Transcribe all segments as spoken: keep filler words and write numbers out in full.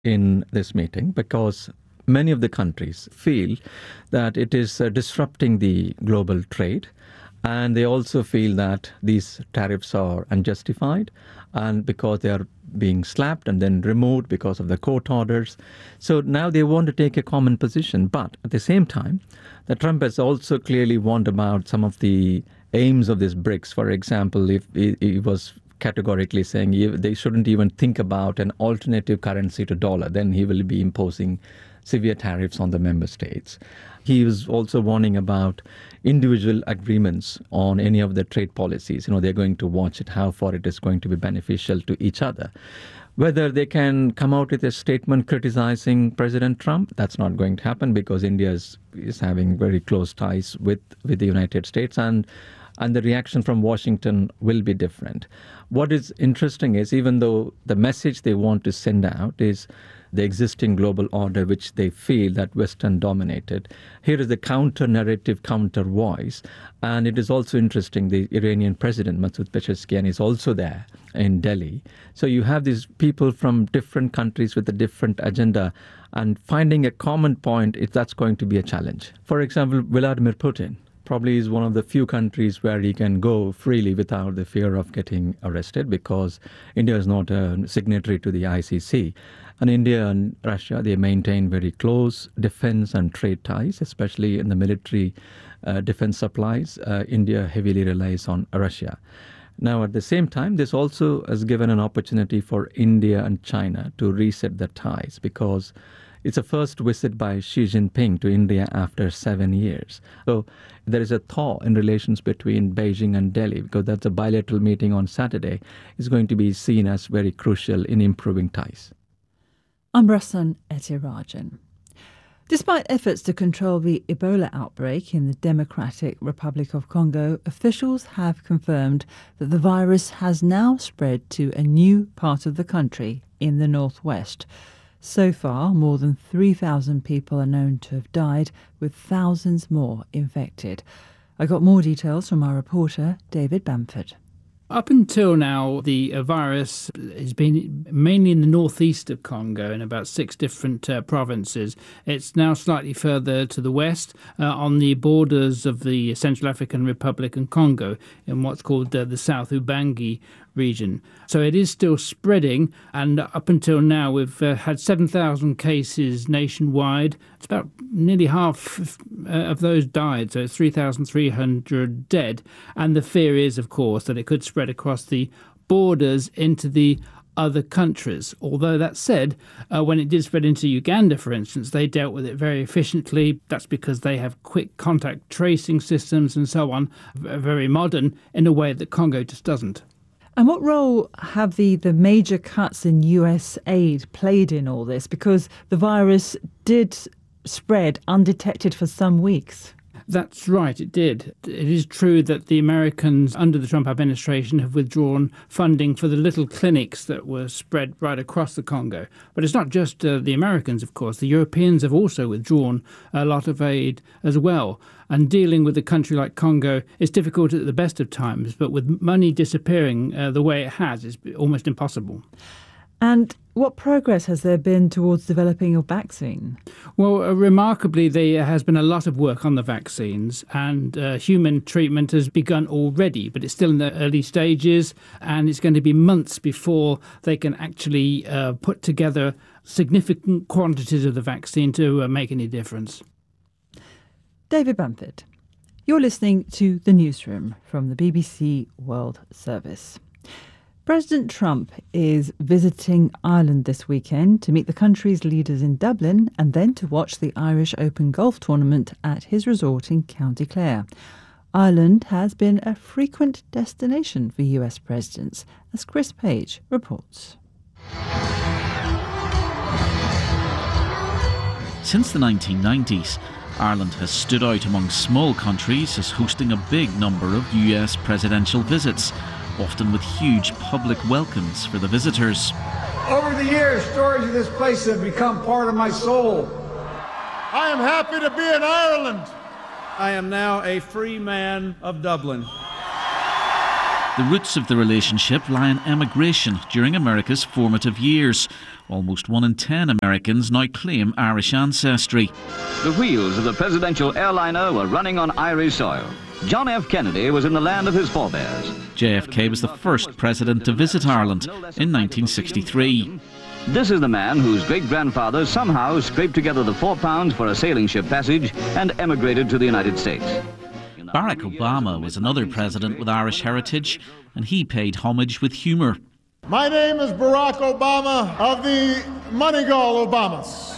in this meeting because many of the countries feel that it is uh, disrupting the global trade. And they also feel that these tariffs are unjustified and because they are being slapped and then removed because of the court orders. So now they want to take a common position. But at the same time, the Trump has also clearly warned about some of the aims of this BRICS. For example, if he, he was categorically saying they shouldn't even think about an alternative currency to dollar, then he will be imposing severe tariffs on the member states. He was also warning about individual agreements on any of the trade policies. You know, they're going to watch it, how far it is going to be beneficial to each other. Whether they can come out with a statement criticizing President Trump, that's not going to happen because India is, is having very close ties with, with the United States, and and the reaction from Washington will be different. What is interesting is even though the message they want to send out is the existing global order, which they feel that Western dominated, here is the counter-narrative, counter-voice. And it is also interesting, the Iranian president, Masoud Pezeshkian, is also there in Delhi. So you have these people from different countries with a different agenda, and finding a common point, it, that's going to be a challenge. For example, Vladimir Putin probably is one of the few countries where he can go freely without the fear of getting arrested because India is not a signatory to the I C C. And India and Russia, they maintain very close defense and trade ties, especially in the military uh, defense supplies. Uh, India heavily relies on Russia. Now, at the same time, this also has given an opportunity for India and China to reset their ties because it's a first visit by Xi Jinping to India after seven years. So there is a thaw in relations between Beijing and Delhi because that's a bilateral meeting on Saturday is going to be seen as very crucial in improving ties. Ambrasan Ethirajan. Despite efforts to control the Ebola outbreak in the Democratic Republic of Congo, officials have confirmed that the virus has now spread to a new part of the country in the northwest. So far, more than three thousand people are known to have died, with thousands more infected. I got more details from our reporter, David Bamford. Up until now, the uh, virus has been mainly in the northeast of Congo in about six different uh, provinces. It's now slightly further to the west uh, on the borders of the Central African Republic and Congo in what's called uh, the South Ubangi region. So it is still spreading, and up until now we've uh, had seven thousand cases nationwide. It's about nearly half uh, of those died, so it's three thousand three hundred dead. And the fear is, of course, that it could spread across the borders into the other countries. Although that said, uh, when it did spread into Uganda, for instance, they dealt with it very efficiently. That's because they have quick contact tracing systems and so on, very modern, in a way that Congo just doesn't. And what role have the, the major cuts in U S aid played in all this? Because the virus did spread undetected for some weeks. That's right, it did. It is true that the Americans under the Trump administration have withdrawn funding for the little clinics that were spread right across the Congo. But it's not just uh, the Americans, of course. The Europeans have also withdrawn a lot of aid as well. And dealing with a country like Congo is difficult at the best of times, but with money disappearing uh, the way it has, it's almost impossible. And what progress has there been towards developing a vaccine? Well, uh, remarkably, there has been a lot of work on the vaccines, and uh, human treatment has begun already, but it's still in the early stages, and it's going to be months before they can actually uh, put together significant quantities of the vaccine to uh, make any difference. David Bamford, you're listening to The Newsroom from the B B C World Service. President Trump is visiting Ireland this weekend to meet the country's leaders in Dublin and then to watch the Irish Open golf tournament at his resort in County Clare. Ireland has been a frequent destination for U S presidents, as Chris Page reports. Since the nineteen nineties, Ireland has stood out among small countries as hosting a big number of U S presidential visits, often with huge public welcomes for the visitors. Over the years, stories of this place have become part of my soul. I am happy to be in Ireland. I am now a free man of Dublin. The roots of the relationship lie in emigration during America's formative years. Almost one in ten Americans now claim Irish ancestry. The wheels of the presidential airliner were running on Irish soil. John F. Kennedy was in the land of his forebears. J F K was the first president to visit Ireland in nineteen sixty-three. This is the man whose great-grandfather somehow scraped together the four pounds for a sailing ship passage and emigrated to the United States. Barack Obama was another president with Irish heritage, and he paid homage with humour. My name is Barack Obama of the Moneygall Obamas.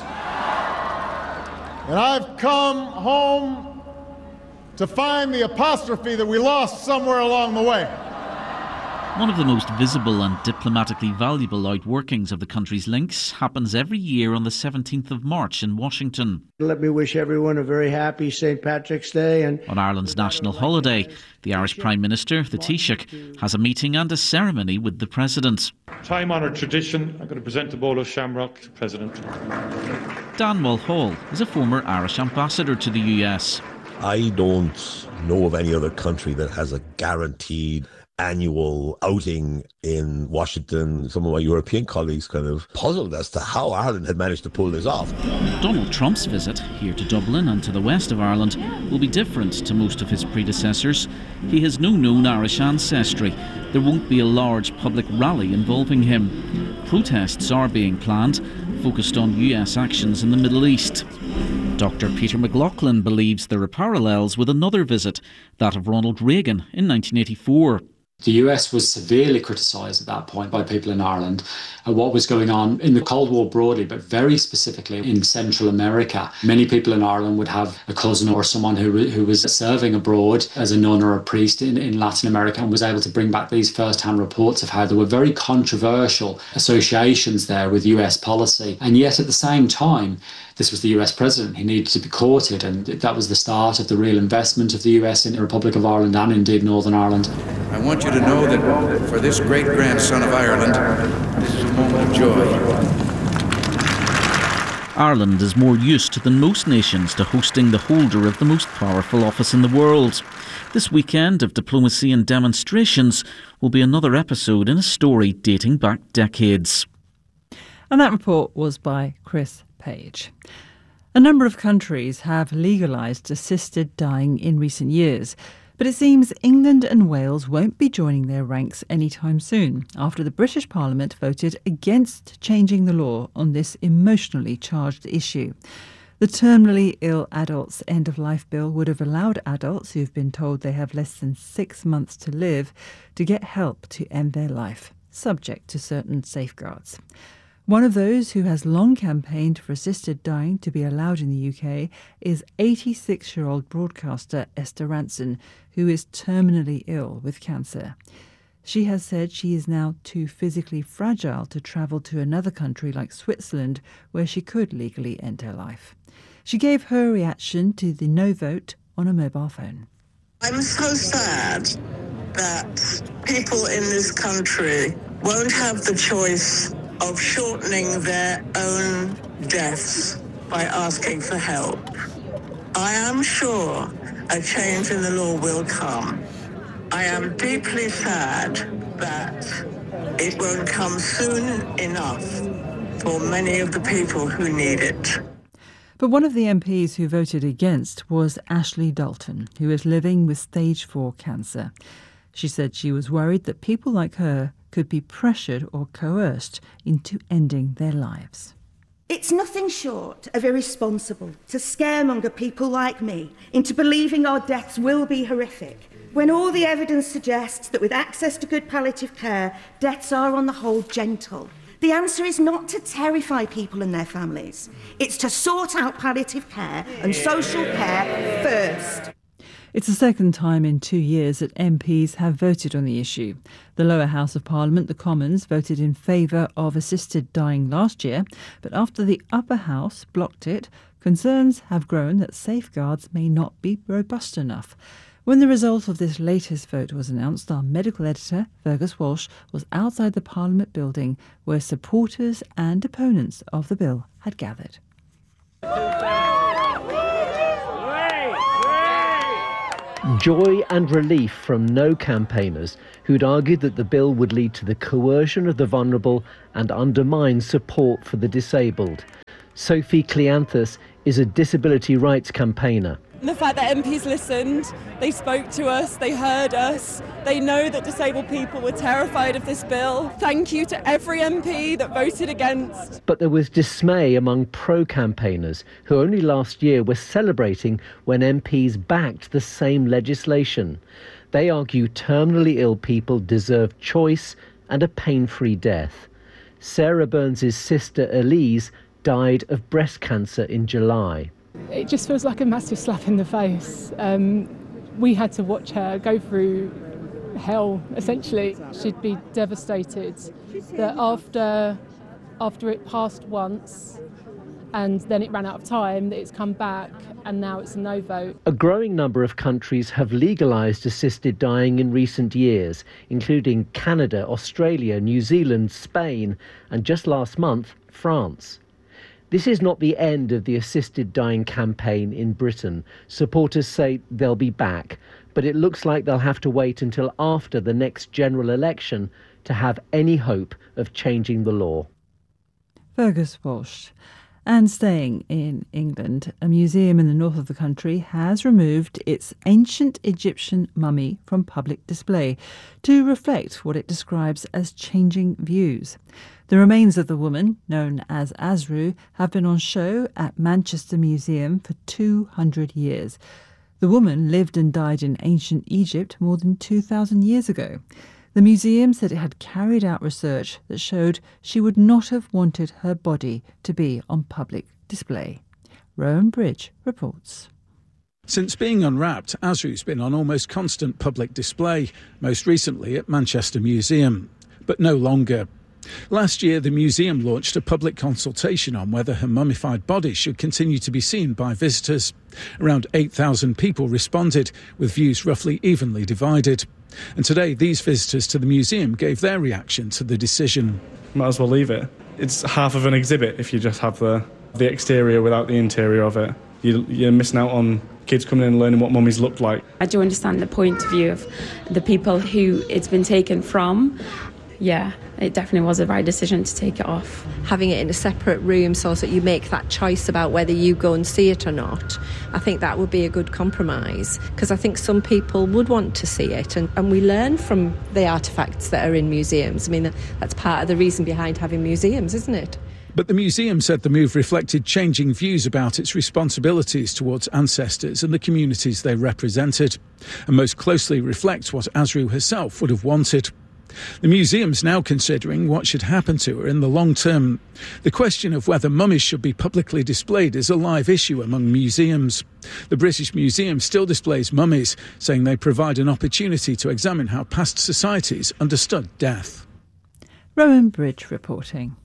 And I've come home to find the apostrophe that we lost somewhere along the way. One of the most visible and diplomatically valuable outworkings of the country's links happens every year on the seventeenth of March in Washington. Let me wish everyone a very happy Saint Patrick's Day. And on Ireland's national holiday, the Irish Prime Minister, the Taoiseach, has a meeting and a ceremony with the President. Time-honoured tradition, I'm going to present a bowl of shamrock to the President. Dan Mulhall is a former Irish ambassador to the U S. I don't know of any other country that has a guaranteed annual outing in Washington. Some of my European colleagues kind of puzzled as to how Ireland had managed to pull this off. Donald Trump's visit here to Dublin and to the west of Ireland will be different to most of his predecessors. He has no known Irish ancestry. There won't be a large public rally involving him. Protests are being planned, focused on U S actions in the Middle East. Doctor Peter McLaughlin believes there are parallels with another visit, that of Ronald Reagan in nineteen eighty-four. The U S was severely criticised at that point by people in Ireland at what was going on in the Cold War broadly, but very specifically in Central America. Many people in Ireland would have a cousin or someone who, who was serving abroad as a nun or a priest in, in Latin America and was able to bring back these first-hand reports of how there were very controversial associations there with U S policy. And yet at the same time, this was the U S president. He needed to be courted, and that was the start of the real investment of the U S in the Republic of Ireland and indeed Northern Ireland. I want you to know that for this great-grandson of Ireland, this is a moment of joy. Ireland is more used than most nations to hosting the holder of the most powerful office in the world. This weekend of diplomacy and demonstrations will be another episode in a story dating back decades. And that report was by Chris Page. A number of countries have legalised assisted dying in recent years, but it seems England and Wales won't be joining their ranks anytime soon after the British Parliament voted against changing the law on this emotionally charged issue. The Terminally Ill Adults End-of-Life Bill would have allowed adults who've been told they have less than six months to live to get help to end their life, subject to certain safeguards. One of those who has long campaigned for assisted dying to be allowed in the U K is eighty-six-year-old broadcaster Esther Rantzen, who is terminally ill with cancer. She has said she is now too physically fragile to travel to another country like Switzerland, where she could legally end her life. She gave her reaction to the no vote on a mobile phone. I'm so sad that people in this country won't have the choice of shortening their own deaths by asking for help. I am sure a change in the law will come. I am deeply sad that it won't come soon enough for many of the people who need it. But one of the M Ps who voted against was Ashley Dalton, who is living with stage four cancer. She said she was worried that people like her could be pressured or coerced into ending their lives. It's nothing short of irresponsible to scaremonger people like me into believing our deaths will be horrific, when all the evidence suggests that with access to good palliative care, deaths are on the whole gentle. The answer is not to terrify people and their families. It's to sort out palliative care and social care first. It's the second time in two years that M Ps have voted on the issue. The lower house of Parliament, the Commons, voted in favour of assisted dying last year, but after the upper house blocked it, concerns have grown that safeguards may not be robust enough. When the result of this latest vote was announced, our medical editor, Fergus Walsh, was outside the Parliament building where supporters and opponents of the bill had gathered. Joy and relief from no campaigners who'd argued that the bill would lead to the coercion of the vulnerable and undermine support for the disabled. Sophie Cleanthus is a disability rights campaigner. The fact that M Ps listened, they spoke to us, they heard us, they know that disabled people were terrified of this bill. Thank you to every M P that voted against. But there was dismay among pro-campaigners who only last year were celebrating when M Ps backed the same legislation. They argue terminally ill people deserve choice and a pain-free death. Sarah Burns' sister Elise died of breast cancer in July. It just feels like a massive slap in the face. Um, we had to watch her go through hell, essentially. She'd be devastated that after, after it passed once and then it ran out of time, that it's come back and now it's a no vote. A growing number of countries have legalised assisted dying in recent years, including Canada, Australia, New Zealand, Spain, and just last month, France. This is not the end of the assisted dying campaign in Britain. Supporters say they'll be back, but it looks like they'll have to wait until after the next general election to have any hope of changing the law. Fergus Walsh. And staying in England, a museum in the north of the country has removed its ancient Egyptian mummy from public display to reflect what it describes as changing views. The remains of the woman, known as Asru, have been on show at Manchester Museum for two hundred years. The woman lived and died in ancient Egypt more than two thousand years ago. The museum said it had carried out research that showed she would not have wanted her body to be on public display. Rowan Bridge reports. Since being unwrapped, Asru's been on almost constant public display, most recently at Manchester Museum, but no longer. Last year, the museum launched a public consultation on whether her mummified body should continue to be seen by visitors. Around eight thousand people responded, with views roughly evenly divided. And today, these visitors to the museum gave their reaction to the decision. Might as well leave it. It's half of an exhibit if you just have the, the exterior without the interior of it. You, you're missing out on kids coming in and learning what mummies looked like. I do understand the point of view of the people who it's been taken from. Yeah, it definitely was a right decision to take it off. Having it in a separate room so that you make that choice about whether you go and see it or not, I think that would be a good compromise, because I think some people would want to see it, and, and we learn from the artefacts that are in museums. I mean, that's part of the reason behind having museums, isn't it? But the museum said the move reflected changing views about its responsibilities towards ancestors and the communities they represented, and most closely reflects what Asru herself would have wanted. The museum's now considering what should happen to her in the long term. The question of whether mummies should be publicly displayed is a live issue among museums. The British Museum still displays mummies, saying they provide an opportunity to examine how past societies understood death. Rowan Bridge reporting.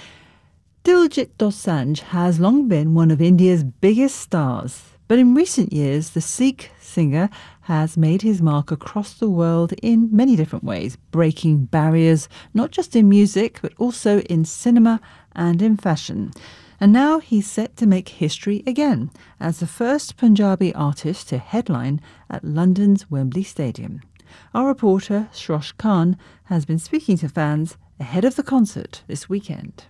Diljit Dosanjh has long been one of India's biggest stars, but in recent years the Sikh singer has made his mark across the world in many different ways, breaking barriers not just in music but also in cinema and in fashion. And now he's set to make history again as the first Punjabi artist to headline at London's Wembley Stadium. Our reporter Shrosh Khan has been speaking to fans ahead of the concert this weekend.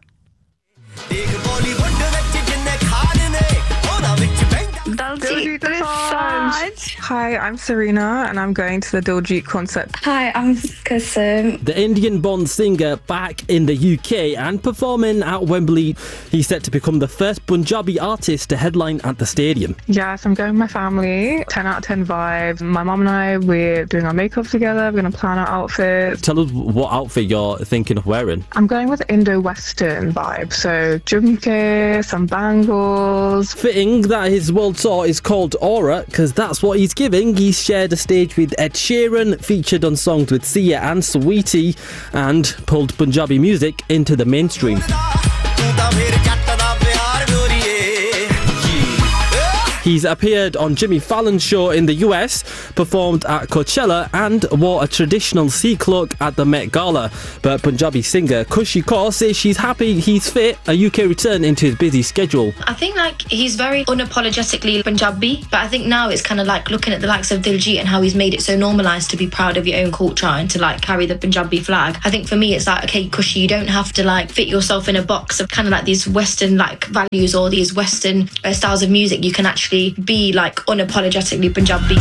Diljit Dosanjh. Hi, I'm Serena and I'm going to the Diljit concert. Hi, I'm Kassim. The Indian-born singer back in the U K and performing at Wembley. He's set to become the first Punjabi artist to headline at the stadium. Yes, I'm going with my family. ten out of ten vibes. My mum and I, we're doing our makeup together. We're going to plan our outfits. Tell us what outfit you're thinking of wearing. I'm going with Indo-Western vibe. So jumke, some bangles. Fitting that his world tour is called Aura, because that's what he's giving. He's shared a stage with Ed Sheeran, featured on songs with Sia and Saweetie, and pulled Punjabi music into the mainstream. He's appeared on Jimmy Fallon's show in the U S, performed at Coachella and wore a traditional sea cloak at the Met Gala. But Punjabi singer Khushi Kaur says she's happy he's fit a U K return into his busy schedule. I think like he's very unapologetically Punjabi, but I think now it's kind of like looking at the likes of Diljit and how he's made it so normalised to be proud of your own culture and to like carry the Punjabi flag. I think for me it's like, okay, Khushi, you don't have to like fit yourself in a box of kind of like these Western like values or these Western uh, styles of music. You can actually be like unapologetically Punjabi.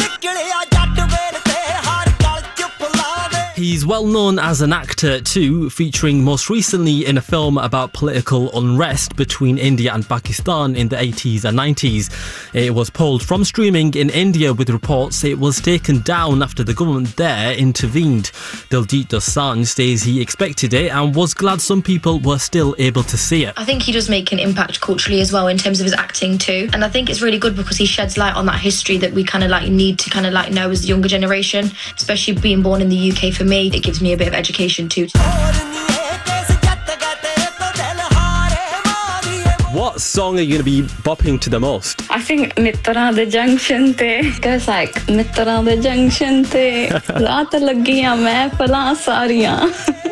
He's well known as an actor too, featuring most recently in a film about political unrest between India and Pakistan in the eighties and nineties. It was pulled from streaming in India with reports it was taken down after the government there intervened. Diljit Dosanjh says he expected it and was glad some people were still able to see it. I think he does make an impact culturally as well in terms of his acting too, and I think it's really good because he sheds light on that history that we kind of like need to kind of like know as the younger generation, especially being born in the U K. For me, it gives me a bit of education too. What song are you going to be bopping to the most? I think Mitra the Junction te. Cause like Mitra the Junction te. Raat lagiyan mehfilan sariyan.